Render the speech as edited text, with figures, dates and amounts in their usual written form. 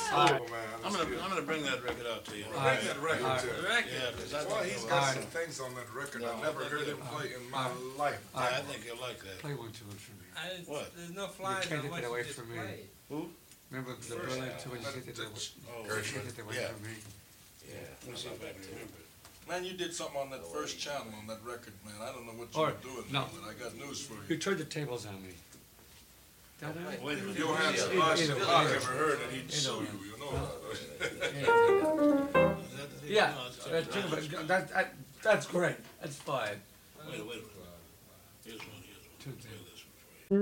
man. I'm gonna bring that record out to you. Bring that record to me. Yeah, because I Boy, think he's you'll got like some it. things on that record No, I never I think heard him you'll- play in my life. Yeah, I think you'll like that. Play one tune for me. What? There's no flies can't on take what it you away just from me. played. Who? Remember the Berlin tune when you take it away? Oh, You take it away yeah. from me. Let me see if I can remember it. Man, you did something on that first channel on that record, man. I don't know what you Or- were doing, no. but I got news for You you. turned the tables on me. That it? Wait a minute. Johann Either- Sebastian either- Bach either- ever heard it, he'd either sue one. you, you know that. Is that the- Yeah, no, it's- that's true, but that's great. That's fine. Wait a minute. Here's one. Two things.